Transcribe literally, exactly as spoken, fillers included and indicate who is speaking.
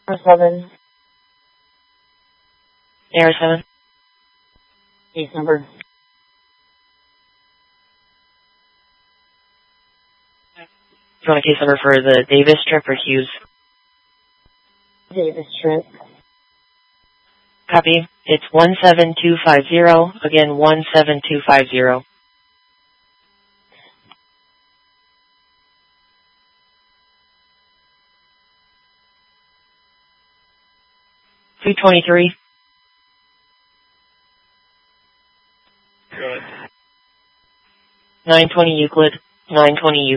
Speaker 1: Air seven.
Speaker 2: Air seven.
Speaker 1: Case number.
Speaker 2: Do you want a case number for the Davis trip or Hughes?
Speaker 1: Davis trip.
Speaker 2: Copy. It's one seven two five zero. Again, one seven two five zero. two twenty-three. nine twenty Euclid. nine twenty Euclid.